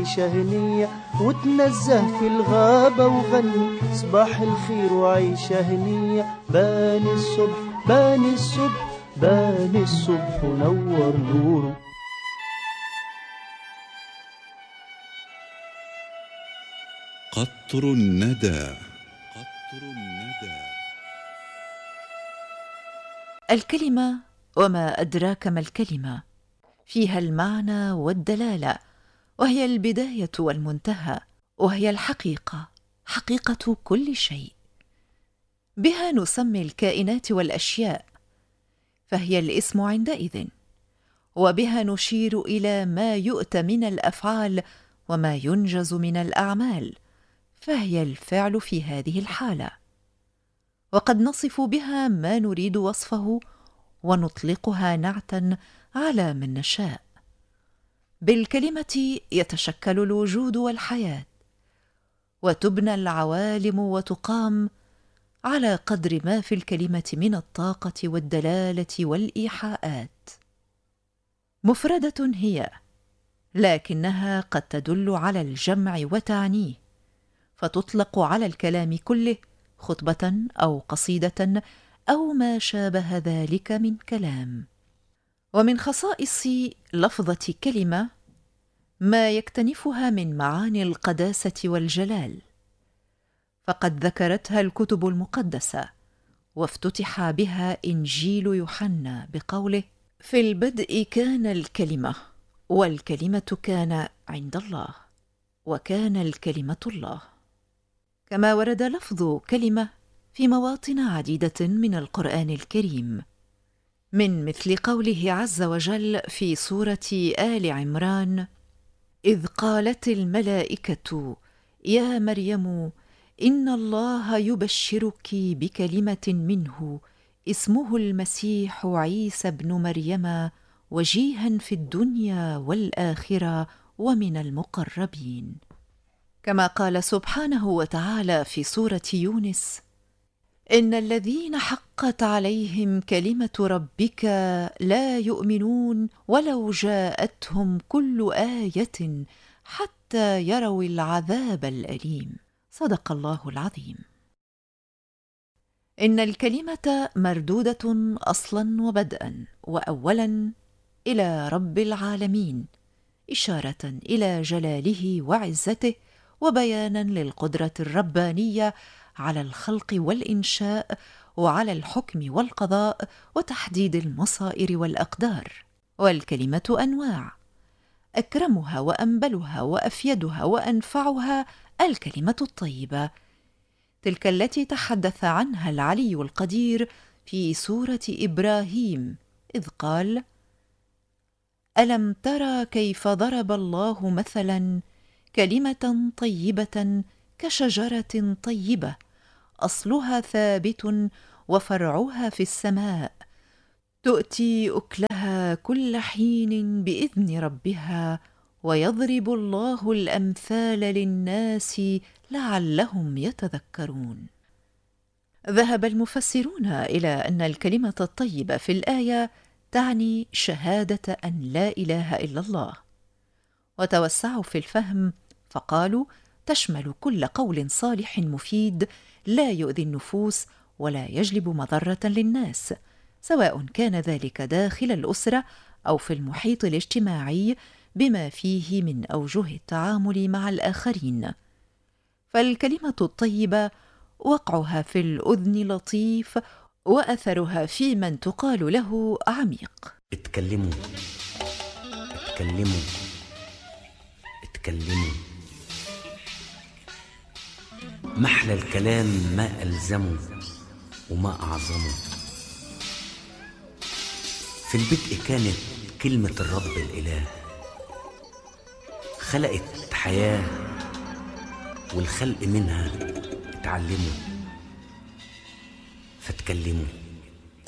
وعيشة هنية، وتنزه في الغابة وغني صباح الخير وعيشة هنية. بان الصبح بان الصبح بان الصبح ونور نوره. قطر الندى. قطر الندى. الكلمة وما أدراك ما الكلمة، فيها المعنى والدلالة، وهي البداية والمنتهى، وهي الحقيقة، حقيقة كل شيء. بها نسمي الكائنات والأشياء، فهي الاسم عندئذ، وبها نشير إلى ما يؤتى من الأفعال وما ينجز من الأعمال، فهي الفعل في هذه الحالة. وقد نصف بها ما نريد وصفه ونطلقها نعتا على من نشاء. بالكلمة يتشكل الوجود والحياة، وتبنى العوالم وتقام على قدر ما في الكلمة من الطاقة والدلالة والإيحاءات. مفردة هي، لكنها قد تدل على الجمع وتعنيه، فتطلق على الكلام كله خطبة أو قصيدة أو ما شابه ذلك من كلام. ومن خصائص لفظة كلمة ما يكتنفها من معاني القداسة والجلال، فقد ذكرتها الكتب المقدسة، وافتتح بها إنجيل يوحنا بقوله: في البدء كان الكلمة، والكلمة كان عند الله، وكان الكلمة الله. كما ورد لفظ كلمة في مواطن عديدة من القرآن الكريم، من مثل قوله عز وجل في سورة آل عمران: إذ قالت الملائكة يا مريم إن الله يبشرك بكلمة منه اسمه المسيح عيسى ابن مريم وجيها في الدنيا والآخرة ومن المقربين. كما قال سبحانه وتعالى في سورة يونس: إن الذين حقت عليهم كلمة ربك لا يؤمنون ولو جاءتهم كل آية حتى يروا العذاب الأليم. صدق الله العظيم. إن الكلمة مردودة أصلا وبدءا وأولا إلى رب العالمين، إشارة إلى جلاله وعزته، وبيانا للقدرة الربانية على الخلق والإنشاء، وعلى الحكم والقضاء، وتحديد المصائر والأقدار. والكلمة أنواع، أكرمها وأنبلها وأفيدها وأنفعها الكلمة الطيبة، تلك التي تحدث عنها العلي القدير في سورة إبراهيم إذ قال: ألم ترى كيف ضرب الله مثلا كلمة طيبة كشجرة طيبة أصلها ثابت وفرعها في السماء تؤتي أكلها كل حين بإذن ربها ويضرب الله الأمثال للناس لعلهم يتذكرون. ذهب المفسرون إلى أن الكلمة الطيبة في الآية تعني شهادة أن لا إله إلا الله، وتوسعوا في الفهم فقالوا تشمل كل قول صالح مفيد لا يؤذي النفوس ولا يجلب مضرة للناس، سواء كان ذلك داخل الأسرة أو في المحيط الاجتماعي بما فيه من أوجه التعامل مع الآخرين. فالكلمة الطيبة وقعها في الأذن لطيف، وأثرها في من تقال له عميق. اتكلموا اتكلموا اتكلموا، محلى الكلام ما ألزمه وما أعظمه. في البدء كانت كلمة الرب الإله، خلقت حياة والخلق منها اتعلموا، فاتكلموا.